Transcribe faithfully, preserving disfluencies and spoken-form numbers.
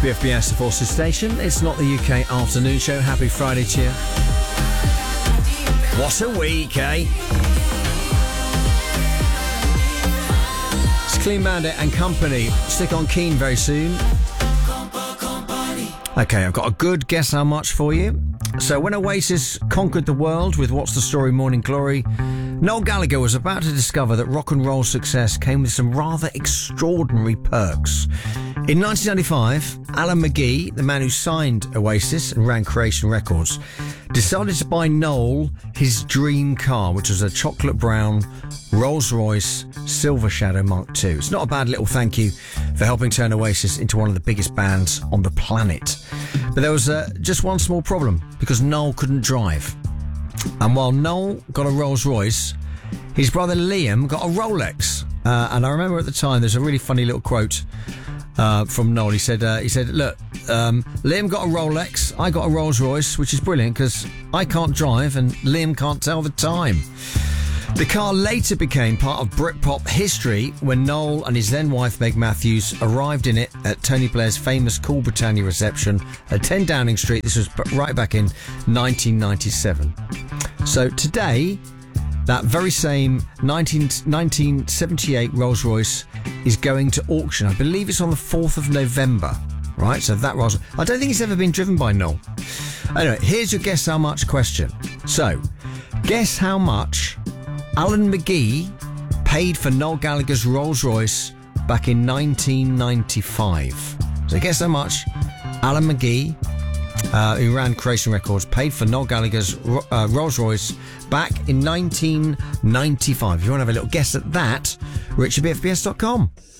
B F B S, the Forces Station. It's not the U K afternoon show. Happy Friday to you. What a week, eh? It's Clean Bandit and Company. Stick on Keen very soon. Okay, I've got a good guess how much for you. So when Oasis conquered the world with What's the Story Morning Glory, Noel Gallagher was about to discover that rock and roll success came with some rather extraordinary perks. In nineteen ninety-five, Alan McGee, the man who signed Oasis and ran Creation Records, decided to buy Noel his dream car, which was a chocolate brown Rolls-Royce Silver Shadow Mark two. It's not a bad little thank you for helping turn Oasis into one of the biggest bands on the planet. But there was uh, just one small problem, because Noel couldn't drive. And while Noel got a Rolls-Royce, his brother Liam got a Rolex. Uh, and I remember at the time, there's a really funny little quote uh, from Noel. He said, uh, "He said, look, um, Liam got a Rolex, I got a Rolls-Royce, which is brilliant because I can't drive and Liam can't tell the time." The car later became part of Britpop history when Noel and his then-wife Meg Matthews arrived in it at Tony Blair's famous Cool Britannia reception at ten Downing Street. This was right back in nineteen ninety-seven. So today, that very same nineteen, nineteen seventy-eight Rolls-Royce is going to auction. I believe it's on the fourth of November. Right, so that Rolls... I don't think it's ever been driven by Noel. Anyway, here's your guess how much question. So, guess how much Alan McGee paid for Noel Gallagher's Rolls-Royce back in nineteen ninety-five. So guess how much Alan McGee, uh, who ran Creation Records, paid for Noel Gallagher's uh, Rolls-Royce back in nineteen ninety-five. If you want to have a little guess at that, rich at b f b s dot com.